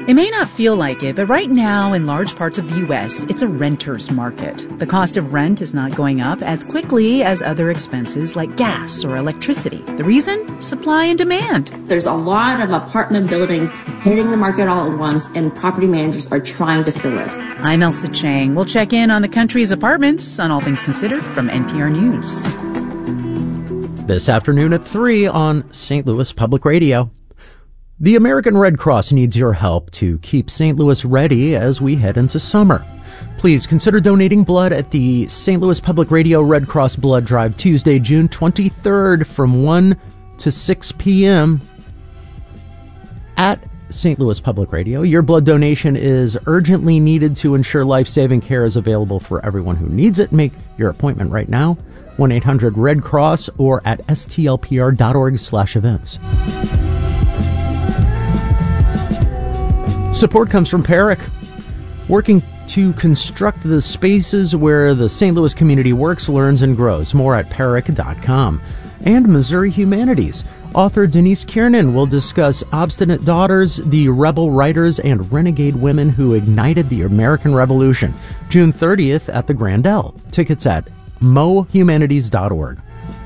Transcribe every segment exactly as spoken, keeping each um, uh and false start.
It may not feel like it, but right now in large parts of the U S, it's a renter's market. The cost of rent is not going up as quickly as other expenses like gas or electricity. The reason? Supply and demand. There's a lot of apartment buildings hitting the market all at once, and property managers are trying to fill it. I'm Elsa Chang. We'll check in on the country's apartments on All Things Considered from N P R News. This afternoon at three on Saint Louis Public Radio. The American Red Cross needs your help to keep Saint Louis ready as we head into summer. Please consider donating blood at the Saint Louis Public Radio Red Cross Blood Drive Tuesday, June twenty-third from one to six p.m. at Saint Louis Public Radio. Your blood donation is urgently needed to ensure life-saving care is available for everyone who needs it. Make your appointment right now, one eight hundred red cross or at s t l p r dot org slash events. Support comes from Perrick, working to construct the spaces where the Saint Louis community works, learns, and grows. More at perrick dot com. And Missouri Humanities. Author Denise Kiernan will discuss Obstinate Daughters, the rebel writers and renegade women who ignited the American Revolution. June thirtieth at the Grandel. Tickets at mo humanities dot org.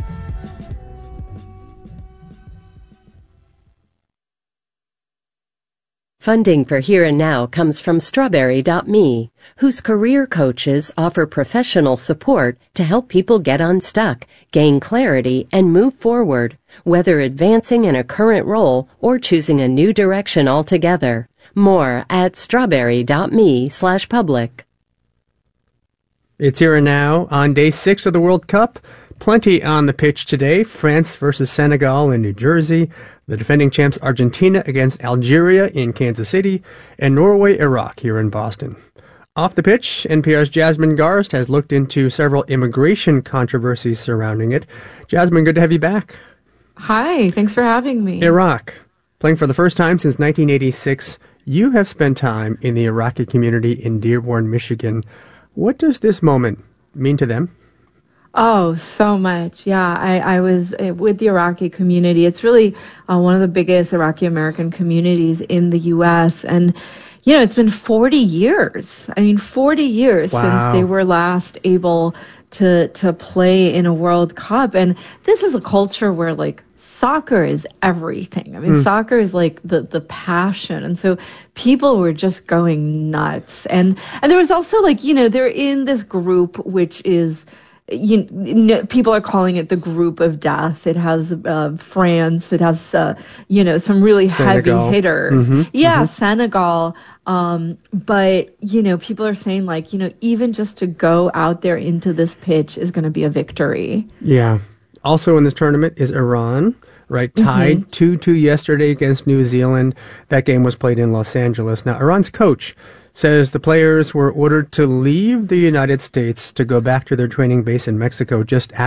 Funding for Here and Now comes from Strawberry dot me, whose career coaches offer professional support to help people get unstuck, gain clarity, and move forward, whether advancing in a current role or choosing a new direction altogether. More at strawberry dot me slash public. It's Here and Now on day six of the World Cup. Plenty on the pitch today. France versus Senegal in New Jersey. The defending champs Argentina against Algeria in Kansas City, and Norway-Iraq here in Boston. Off the pitch, N P R's Jasmine Garst has looked into several immigration controversies surrounding it. Jasmine, good to have you back. Hi, thanks for having me. Iraq. Playing for the first time since nineteen eighty-six, you have spent time in the Iraqi community in Dearborn, Michigan. What does this moment mean to them? Oh, so much. Yeah, I, I was with the Iraqi community. It's really uh, one of the biggest Iraqi American communities in the U S. And, you know, it's been forty years. I mean, forty years wow. since they were last able to to play in a World Cup. And this is a culture where, like, soccer is everything. I mean, mm. soccer is like the, the passion. And so people were just going nuts. And, and there was also, like, you know, they're in this group, which is, you know, people are calling it the group of death. It has uh, France. It has, uh, you know, some really Senegal. heavy hitters. Mm-hmm. Yeah, mm-hmm. Senegal. Um, but, you know, people are saying, like, you know, even just to go out there into this pitch is going to be a victory. Yeah. Also in this tournament is Iran, right? Tied Mm-hmm. two two yesterday against New Zealand. That game was played in Los Angeles. Now, Iran's coach says the players were ordered to leave the United States to go back to their training base in Mexico just after